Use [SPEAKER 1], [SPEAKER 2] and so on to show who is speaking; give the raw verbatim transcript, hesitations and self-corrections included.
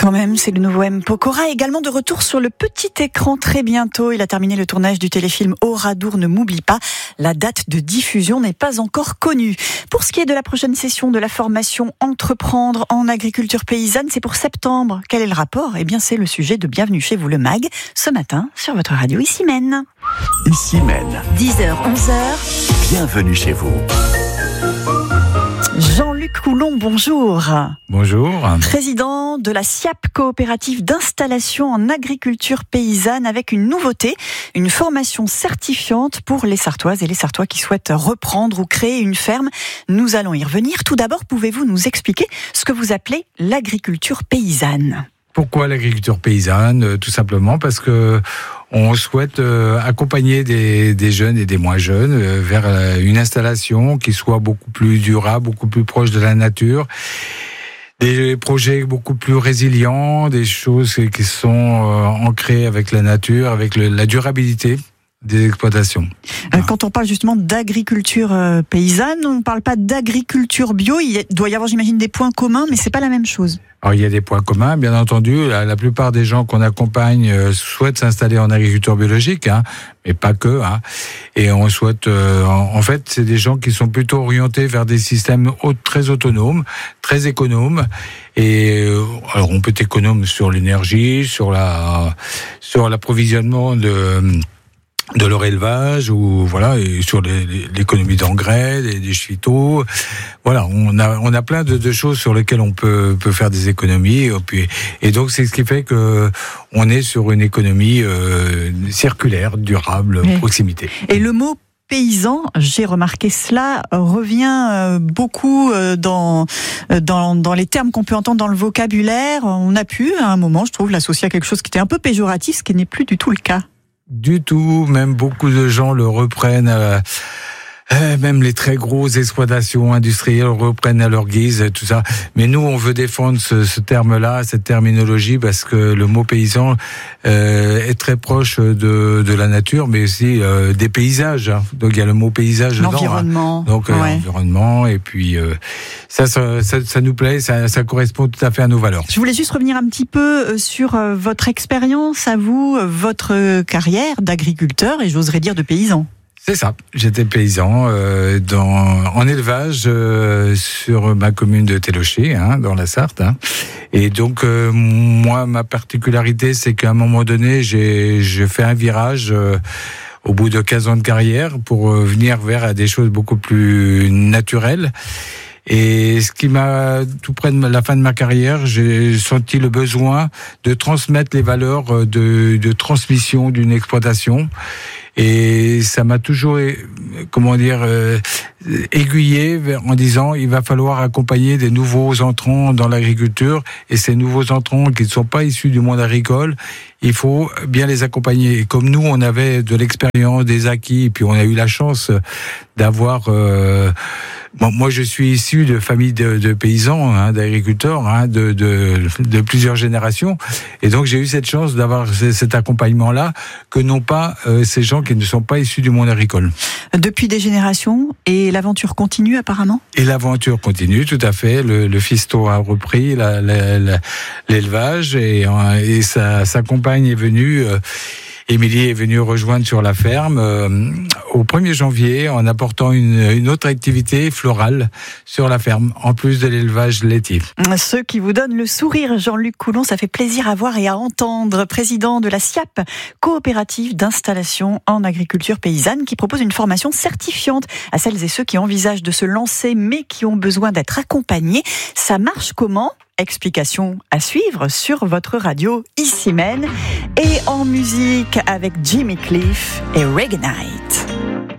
[SPEAKER 1] Quand même, c'est le nouveau M. Pokora, également de retour sur le petit écran très bientôt. Il a terminé le tournage du téléfilm Oradour ne m'oublie pas. La date de diffusion n'est pas encore connue. Pour ce qui est de la prochaine session de la formation Entreprendre en agriculture paysanne, c'est pour septembre. Quel est le rapport ? Eh bien, c'est le sujet de Bienvenue chez vous le Mag, ce matin sur votre radio Issy-Mène.
[SPEAKER 2] Issy-Mène.
[SPEAKER 1] dix heures, onze heures.
[SPEAKER 2] Bienvenue chez vous.
[SPEAKER 1] Jean-Luc Coulon, bonjour.
[SPEAKER 3] Bonjour.
[SPEAKER 1] Président de la S I A P, coopérative d'installation en agriculture paysanne, avec une nouveauté, une formation certifiante pour les Sartoises et les Sartois qui souhaitent reprendre ou créer une ferme. Nous allons y revenir. Tout d'abord, pouvez-vous nous expliquer ce que vous appelez l'agriculture paysanne ?
[SPEAKER 3] Pourquoi l'agriculture paysanne ? Tout simplement parce que on souhaite euh, accompagner des, des jeunes et des moins jeunes euh, vers euh, une installation qui soit beaucoup plus durable, beaucoup plus proche de la nature, des projets beaucoup plus résilients, des choses qui sont euh, ancrées avec la nature, avec le, la durabilité des exploitations.
[SPEAKER 1] Quand on parle justement d'agriculture euh, paysanne, on ne parle pas d'agriculture bio. Il doit y avoir, j'imagine, des points communs, mais c'est pas la même chose.
[SPEAKER 3] Alors, il y a des points communs, bien entendu. La, la plupart des gens qu'on accompagne euh, souhaitent s'installer en agriculture biologique, hein, mais pas que. Hein. Et on souhaite, euh, en, en fait, c'est des gens qui sont plutôt orientés vers des systèmes haut, très autonomes, très économes. Et euh, alors, on peut être économe sur l'énergie, sur la, sur l'approvisionnement de de leur élevage, ou voilà, et sur les, les, l'économie d'engrais, des, des phytos. Voilà, on a on a plein de, de choses sur lesquelles on peut peut faire des économies. Et, puis, et donc c'est ce qui fait que on est sur une économie euh, circulaire, durable, oui. Proximité.
[SPEAKER 1] Et le mot paysan, j'ai remarqué cela, revient beaucoup dans, dans, dans les termes qu'on peut entendre dans le vocabulaire. On a pu, à un moment, je trouve, l'associer à quelque chose qui était un peu péjoratif, ce qui n'est plus du tout le cas.
[SPEAKER 3] Du tout, même beaucoup de gens le reprennent, euh, euh, même les très grosses exploitations industrielles reprennent à leur guise, tout ça. Mais nous, on veut défendre ce, ce terme-là, cette terminologie, parce que le mot paysan euh, est très proche de, de la nature, mais aussi euh, des paysages. Hein. Donc il y a le mot paysage dedans.
[SPEAKER 1] L'environnement.
[SPEAKER 3] Hein. Donc euh,
[SPEAKER 1] ouais.
[SPEAKER 3] l'environnement, et puis euh, ça, ça, ça, ça nous plaît, ça, ça correspond tout à fait à nos valeurs.
[SPEAKER 1] Je voulais juste revenir un petit peu sur votre expérience, à vous, votre carrière d'agriculteur, et j'oserais dire de paysan.
[SPEAKER 3] C'est ça, j'étais paysan euh, dans, en élevage euh, sur ma commune de Télocher, hein, dans la Sarthe. Hein. Et donc, euh, moi, ma particularité, c'est qu'à un moment donné, j'ai, j'ai fait un virage euh, au bout de quinze ans de carrière pour euh, venir vers des choses beaucoup plus naturelles. Et ce qui m'a, tout près de la fin de ma carrière, j'ai senti le besoin de transmettre les valeurs de, de transmission d'une exploitation. Et ça m'a toujours, comment dire, euh, aiguillé en disant il va falloir accompagner des nouveaux entrants dans l'agriculture, et ces nouveaux entrants qui ne sont pas issus du monde agricole, il faut bien les accompagner. Et comme nous, on avait de l'expérience, des acquis, et puis on a eu la chance d'avoir... Euh, bon, moi, je suis issu de familles de, de paysans, hein, d'agriculteurs, hein, de, de, de plusieurs générations. Et donc, j'ai eu cette chance d'avoir cet accompagnement-là que n'ont pas euh, ces gens qui ne sont pas issus du monde agricole.
[SPEAKER 1] Depuis des générations, et l'aventure continue apparemment ? Et
[SPEAKER 3] l'aventure continue, tout à fait. Le, le fiston a repris la, la, la, l'élevage, et, et sa, sa compagne est venue... Euh, Émilie est venue rejoindre sur la ferme euh, au premier janvier en apportant une, une autre activité florale sur la ferme, en plus de l'élevage laitier.
[SPEAKER 1] Ceux qui vous donnent le sourire, Jean-Luc Coulon, ça fait plaisir à voir et à entendre. Président de la S I A P, coopérative d'installation en agriculture paysanne, qui propose une formation certifiante à celles et ceux qui envisagent de se lancer mais qui ont besoin d'être accompagnés. Ça marche comment ? Explication à suivre sur votre radio Issy-Mène, et en musique avec Jimmy Cliff et Reggae Night.